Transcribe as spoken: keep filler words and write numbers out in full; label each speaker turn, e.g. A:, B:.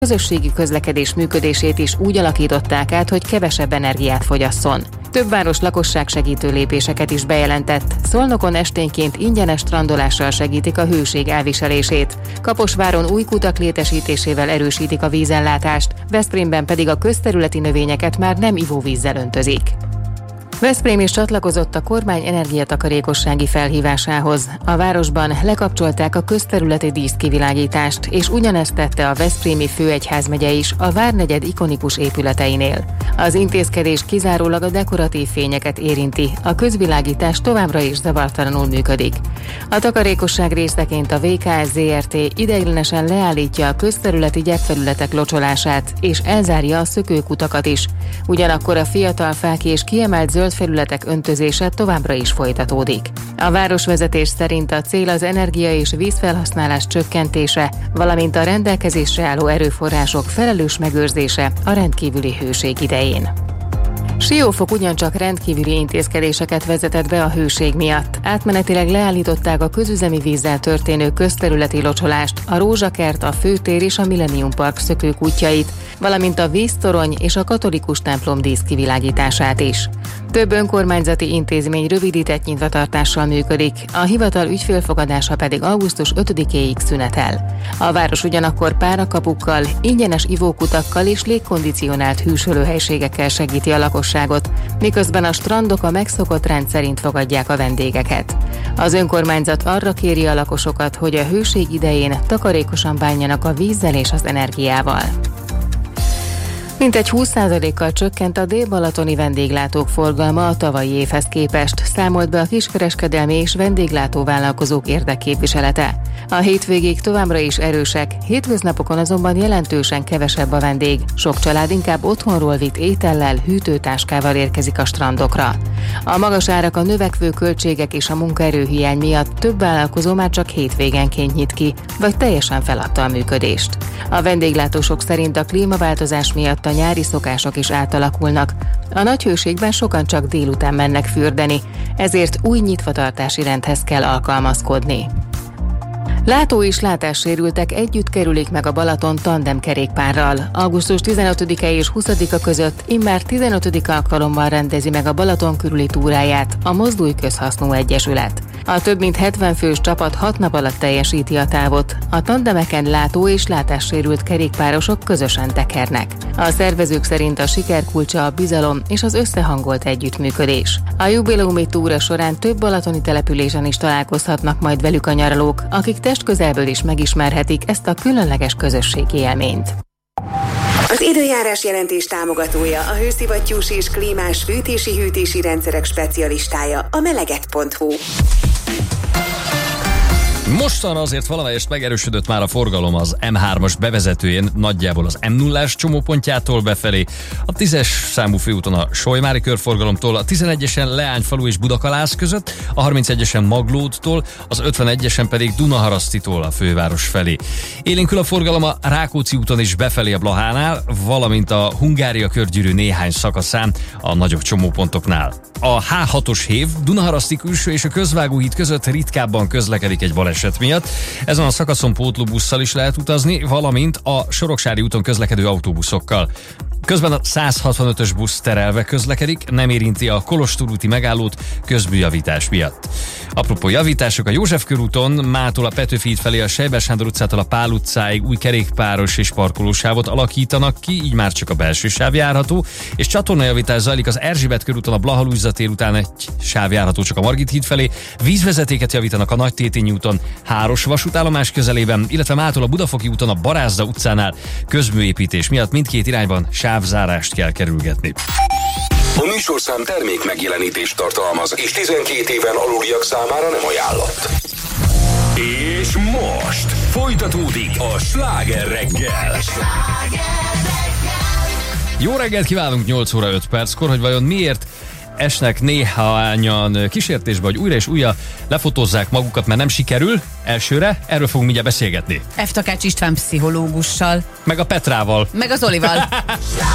A: közösségi közlekedés működését is úgy alakították át, hogy kevesebb energiát fogyasszon. Több város lakosság segítő lépéseket is bejelentett. Szolnokon esténként ingyenes strandolással segítik a hőség elviselését. Kaposváron új kutak létesítésével erősítik a vízellátást, Veszprémben pedig a közterületi növényeket már nem ivóvízzel öntözik. Veszprém is csatlakozott a kormány energiatakarékossági felhívásához. A városban lekapcsolták a közterületi díszkivilágítást, és ugyanezt tette a veszprémi főegyházmegye is a várnegyed ikonikus épületeinél. Az intézkedés kizárólag a dekoratív fényeket érinti, a közvilágítás továbbra is zavartalanul működik. A takarékosság részeként a vé ká es zé er té ideiglenesen leállítja a közterületi gyepfelületek locsolását, és elzárja a szökőkutakat is. Ugyanakkor a fiatal fák és kiemelt zöld felületek öntözése továbbra is folytatódik. A városvezetés szerint a cél az energia és vízfelhasználás csökkentése, valamint a rendelkezésre álló erőforrások felelős megőrzése a rendkívüli hőség idején. Siófok ugyancsak rendkívüli intézkedéseket vezetett be a hőség miatt. Átmenetileg leállították a közüzemi vízzel történő közterületi locsolást, a Rózsakert, a Főtér és a Millennium Park szökőkútjait, valamint a víztorony és a katolikus templom díszkivilágítását is. Több önkormányzati intézmény rövidített nyitvatartással működik, a hivatal ügyfélfogadása pedig augusztus ötödikéig szünetel. A város ugyanakkor párakapukkal, ingyenes ivókutakkal és légkondicionált hűsölőhelységekkel segíti a lakosságot, miközben a strandok a megszokott rend szerint fogadják a vendégeket. Az önkormányzat arra kéri a lakosokat, hogy a hőség idején takarékosan bánjanak a vízzel és az energiával. Mintegy húsz százalékkal csökkent a délbalatoni vendéglátók forgalma a tavalyi évhez képest, számolt be a kiskereskedelmi és vendéglátóvállalkozók érdekképviselete. A hétvégék továbbra is erősek, hétköznapokon azonban jelentősen kevesebb a vendég, sok család inkább otthonról vitt étellel, hűtőtáskával érkezik a strandokra. A magas árak, a növekvő költségek és a munkaerőhiány miatt több vállalkozó már csak hétvégenként nyit ki, vagy teljesen feladta a működést. A vendéglátósok szerint a klímaváltozás miatt a nyári szokások is átalakulnak. A nagy hőségben sokan csak délután mennek fürdeni, ezért új nyitvatartási rendhez kell alkalmazkodni. Látó és látássérültek együtt kerülik meg a Balaton tandemkerékpárral. augusztus tizenötödike és huszadika között immár tizenötödik alkalommal rendezi meg a Balaton körüli túráját a Mozdulj Közhasznú Egyesület. A több mint hetven fős csapat hat nap alatt teljesíti a távot. A tandemeken látó és látássérült kerékpárosok közösen tekernek. A szervezők szerint a siker kulcsa a bizalom és az összehangolt együttműködés. A jubileumi túra során több balatoni településen is találkozhatnak majd velük a nyaralók, akik testközelből is megismerhetik ezt a különleges közösségi élményt.
B: Az időjárás jelentés támogatója a hőszivattyús és klímás fűtési-hűtési rendszerek specialistája, a meleget pont hu.
C: Mostan azért valamelyest megerősödött már a forgalom az em hármas bevezetőjén, nagyjából az em nullás csomópontjától befelé, a tízes számú főúton a Solymári körforgalomtól, a tizenegyesen Leányfalu és Budakalász között, a harmincegyesen Maglódtól, az ötvenegyesen pedig Dunaharasztitól a főváros felé. Élénkül a forgalom a Rákóczi úton is befelé a Blahánál, valamint a Hungária körgyűrű néhány szakaszán a nagyobb csomópontoknál. A há hatos hév Dunaharaszti külső és a Közvágóhíd között ritkábban közlekedik egy baleset miatt. Ezen a szakaszon pótlóbusszal is lehet utazni, valamint a Soroksári úton közlekedő autóbuszokkal. Közben a száz hatvanötös busz terelve közlekedik, nem érinti a Kolostor úti megállót közműjavítás miatt. Apropó javítások, a József körúton mától a Petőfi híd felé a Sejber Sándor utcától a Pál utcáig új kerékpáros és parkolósávot alakítanak ki, így már csak a belső sáv járható, és csatornajavítás zajlik az Erzsébet körúton a Blaha Lujza tér után egy sáv járható csak a Margit híd felé, vízvezetéket javítanak a Nagytétényi úton Háros vasútállomás közelében, illetve mától a Budafoki úton a Barázda utcánál közműépítés miatt mindkét irányban sávzárást kell kerülgetni.
D: A műsorszám termék megjelenítést tartalmaz, és tizenkét éven aluliak számára nem ajánlott. És most folytatódik a Sláger reggel.
C: Jó reggelt kívánunk nyolc óra öt perckor, hogy vajon miért esnek néhányan kísértésbe, hogy újra és újra lefotózzák magukat, mert nem sikerül elsőre. Erről fogunk mindjárt beszélgetni.
E: F. Takács István pszichológussal.
C: Meg a Petrával.
E: Meg az Olival.